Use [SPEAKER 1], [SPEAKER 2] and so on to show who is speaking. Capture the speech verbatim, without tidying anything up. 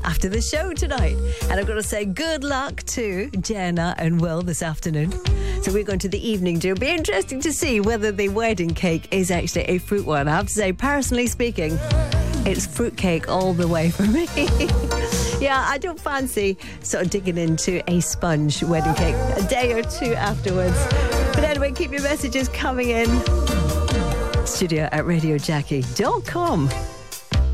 [SPEAKER 1] after the show tonight. And I've got to say good luck to Jenna and Will this afternoon. So we're going to the evening do. It'll be interesting to see whether the wedding cake is actually a fruit one. I have to say, personally speaking, it's fruitcake all the way for me. Yeah, I don't fancy sort of digging into a sponge wedding cake a day or two afterwards. But anyway, keep your messages coming in. Studio at radio jackie dot com.